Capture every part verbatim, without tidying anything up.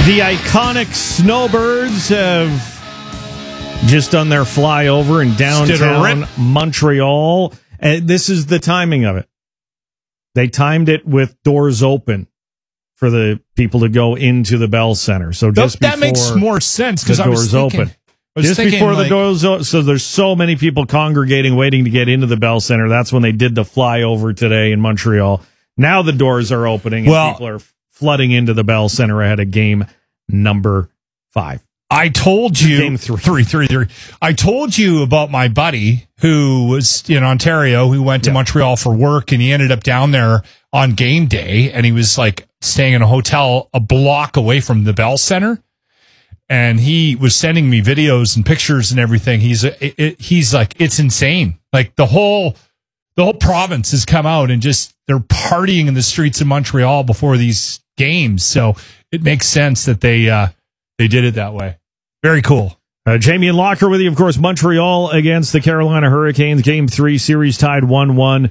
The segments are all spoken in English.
The iconic Snowbirds have just done their flyover in downtown Montreal. And this is the timing of it. They timed it with doors open for the people to go into the Bell Center. So just that, that makes more sense because I was thinking, open. I was just thinking, before like, the doors open. So there's so many people congregating, waiting to get into the Bell Center. That's when they did the flyover today in Montreal. Now the doors are opening and well, people are flooding into the Bell Center ahead of game number five. I told you game three. three, three, three. I told you about my buddy who was in Ontario, who went to yeah. Montreal for work, and he ended up down there on game day, and he was like staying in a hotel a block away from the Bell Center, and he was sending me videos and pictures and everything. He's it, it, he's like, it's insane. Like the whole the whole province has come out and just they're partying in the streets of Montreal before these games. So it makes sense that they uh, they did it that way. Very cool. Uh, Jamie and Locker with you, of course. Montreal against the Carolina Hurricanes. Game three, series tied one one.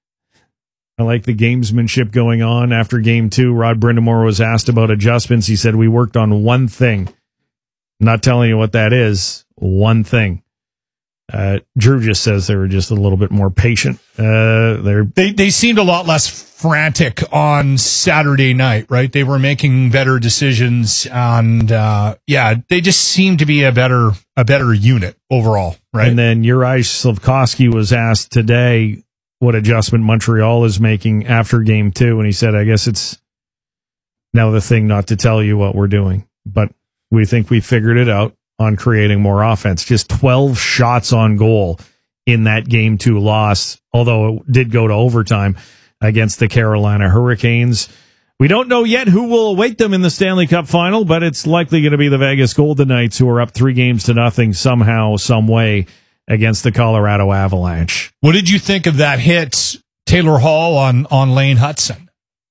I like the gamesmanship going on. After game two, Rod Brindamore was asked about adjustments. He said, we worked on one thing. I'm not telling you what that is. One thing. Uh, Drew just says they were just a little bit more patient. Uh, they're they they seemed a lot less frantic on Saturday night, right? They were making better decisions, and uh, yeah, they just seemed to be a better a better unit overall, right? And then Juraj Slafkovsky was asked today what adjustment Montreal is making after game two, and he said, "I guess it's now the thing not to tell you what we're doing, but we think we figured it out on creating more offense." Just twelve shots on goal in that game two loss, although it did go to overtime against the Carolina Hurricanes. We don't know yet who will await them in the Stanley Cup final, but it's likely going to be the Vegas Golden Knights, who are up three games to nothing somehow, some way against the Colorado Avalanche. What did you think of that hit, Taylor Hall on, on Lane Hudson?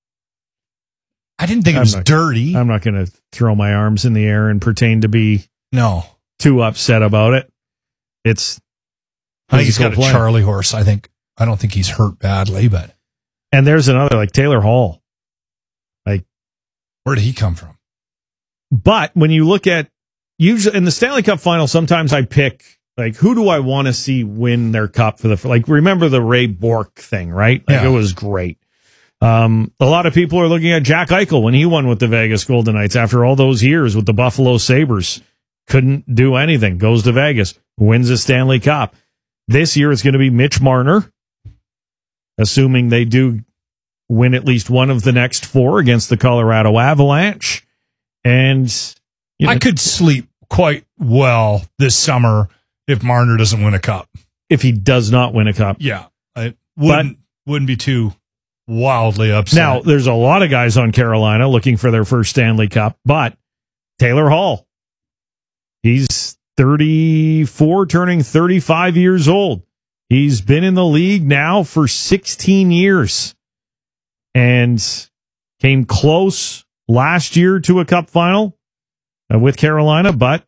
I didn't think it was I'm not, dirty. I'm not going to throw my arms in the air and pretend to be no too upset about it. It's I think he's got a play. Charlie horse. I think I don't think he's hurt badly, but and there's another like Taylor Hall. Like, where did he come from? But when you look at usually in the Stanley Cup final, sometimes I pick like who do I want to see win their cup for the like. Remember the Ray Bourque thing, right? Like, yeah. It was great. Um, a lot of people are looking at Jack Eichel when he won with the Vegas Golden Knights after all those years with the Buffalo Sabres. Couldn't do anything. Goes to Vegas, wins a Stanley Cup. This year it's going to be Mitch Marner, assuming they do win at least one of the next four against the Colorado Avalanche. And you know, I could sleep quite well this summer if Marner doesn't win a cup. If he does not win a cup. Yeah. I wouldn't, but, wouldn't be too wildly upset. Now, there's a lot of guys on Carolina looking for their first Stanley Cup, but Taylor Hall, he's thirty-four, turning thirty-five years old. He's been in the league now for sixteen years and came close last year to a cup final uh, with Carolina, but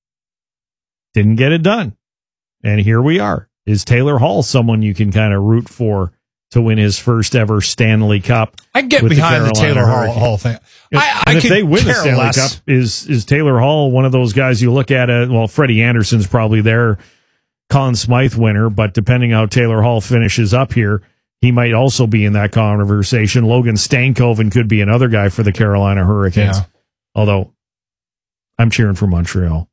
didn't get it done. And here we are. Is Taylor Hall someone you can kind of root for to win his first ever Stanley Cup? I get behind the, the Taylor Hall, Hall thing. I, I and if they win the Stanley less. Cup, is is Taylor Hall one of those guys you look at? It, well, Freddie Anderson's probably their Conn Smythe winner, but depending how Taylor Hall finishes up here, he might also be in that conversation. Logan Stankoven could be another guy for the Carolina Hurricanes. Yeah. Although I'm cheering for Montreal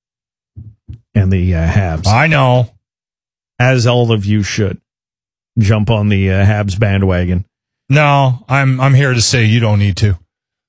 and the uh, Habs. I know. As all of you should. Jump on the uh, Habs bandwagon. No, I'm I'm here to say you don't need to.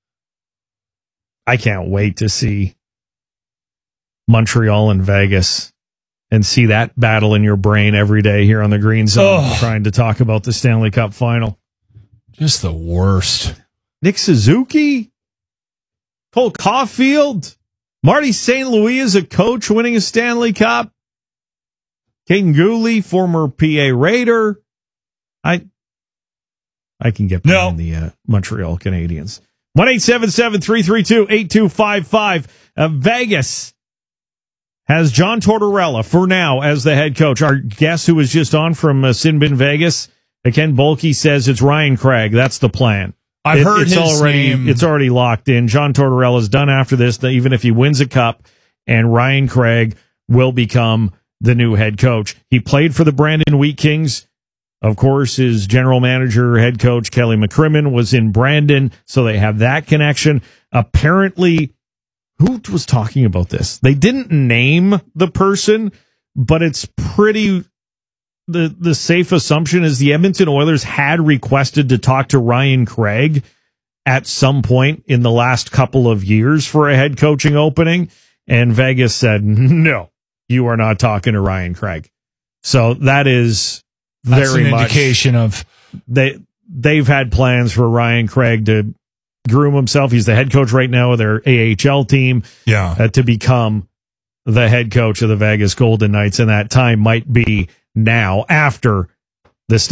I can't wait to see Montreal and Vegas and see that battle in your brain every day here on the Green Zone, oh. trying to talk about the Stanley Cup final. Just the worst. Nick Suzuki, Cole Caulfield, Marty Saint Louis is a coach winning a Stanley Cup. Caden Gooley, former P A Raider. I I can get behind no. the uh, Montreal Canadiens. one eight seven seven, three three two, eight two five five. Uh, Vegas has John Tortorella for now as the head coach. Our guest who was just on from uh, Sin Bin Vegas, uh, Ken Bolke, says it's Ryan Craig. That's the plan. I've it, heard it's his already name. it's already locked in. John Tortorella's done after this. That even if he wins a cup, and Ryan Craig will become the new head coach. He played for the Brandon Wheat Kings. Of course, his general manager, head coach Kelly McCrimmon was in Brandon, so they have that connection. Apparently, who was talking about this? They didn't name the person, but it's pretty. The, the safe assumption is the Edmonton Oilers had requested to talk to Ryan Craig at some point in the last couple of years for a head coaching opening, and Vegas said, no, you are not talking to Ryan Craig. So that is That's very an much indication of they they've had plans for Ryan Craig to groom himself. He's the head coach right now of their A H L team. Yeah. Uh, to become the head coach of the Vegas Golden Knights, and that time might be now after